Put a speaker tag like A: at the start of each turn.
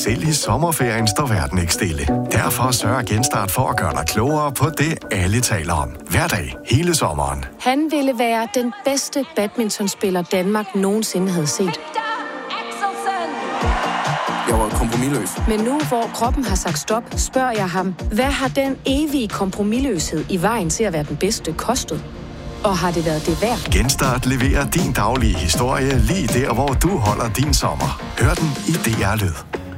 A: selv i sommerferien står verden ikke stille. Derfor sørger Genstart for at gøre dig klogere på det, alle taler om. Hver dag, hele sommeren.
B: Han ville være den bedste badmintonspiller, Danmark nogensinde havde set.
C: Jeg var kompromisløs.
B: Men nu, hvor kroppen har sagt stop, spørger jeg ham, hvad har den evige kompromisløshed i vejen til at være den bedste kostet? Og har det været det værd?
A: Genstart leverer din daglige historie lige der, hvor du holder din sommer. Hør den i DR Lyd.